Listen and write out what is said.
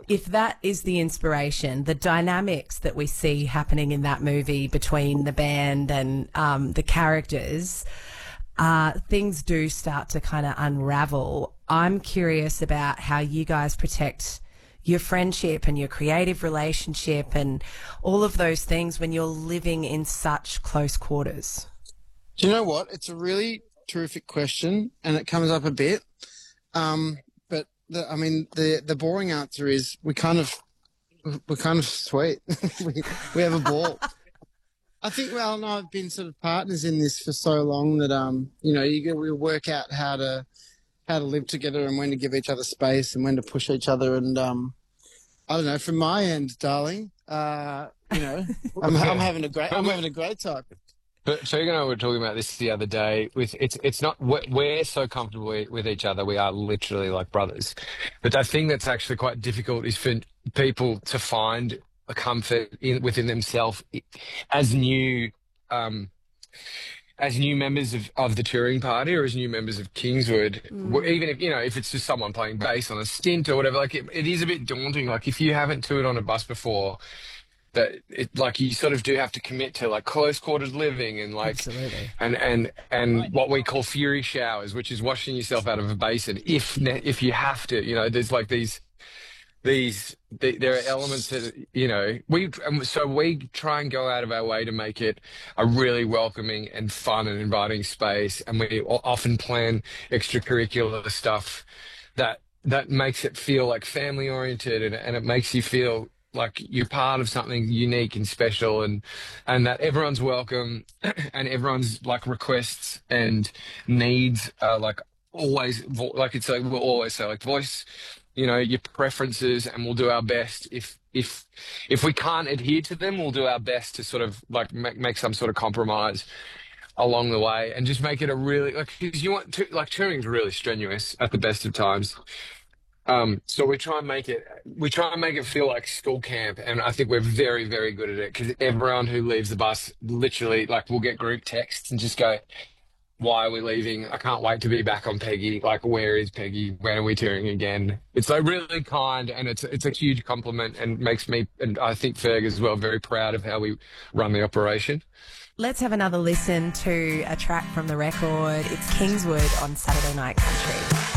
if that is the inspiration, the dynamics that we see happening in that movie between the band and the characters, things do start to kind of unravel. I'm curious about how you guys protect your friendship and your creative relationship and all of those things when you're living in such close quarters. Do you know what? It's a really terrific question, and it comes up a bit. But the boring answer is we're kind of sweet. we have a ball. I think Val and I have been sort of partners in this for so long that we work out how to live together and when to give each other space and when to push each other. And I don't know. From my end, darling, I'm having a great time. But Ferg and I were talking about this the other day. It's not we're so comfortable with each other. We are literally like brothers. But the thing that's actually quite difficult is for people to find a comfort within themselves as new members of the touring party or as new members of Kingswood. Even if it's just someone playing bass on a stint or whatever, like it is a bit daunting. Like if you haven't toured on a bus before, you sort of do have to commit to like close quarters living and like Absolutely. and what we call fury showers, which is washing yourself out of a basin if you have to. There's like there are elements that we try and go out of our way to make it a really welcoming and fun and inviting space, and we often plan extracurricular stuff that makes it feel like family oriented and it makes you feel like you're part of something unique and special, and that everyone's welcome and everyone's like requests and needs are like always like it's like we'll always say like voice your preferences, and we'll do our best. If we can't adhere to them, we'll do our best to sort of like make some sort of compromise along the way, and just make it a really because you want to like touring's really strenuous at the best of times. So we try and make it feel like school camp, and I think we're very, very good at it because everyone who leaves the bus literally like will get group texts and just go, why are we leaving? I can't wait to be back on Peggy. Like, where is Peggy? When are we touring again? It's like really kind, and it's a huge compliment, and makes me, and I think Ferg as well, very proud of how we run the operation. Let's have another listen to a track from the record. It's Kingswood on Saturday Night Country.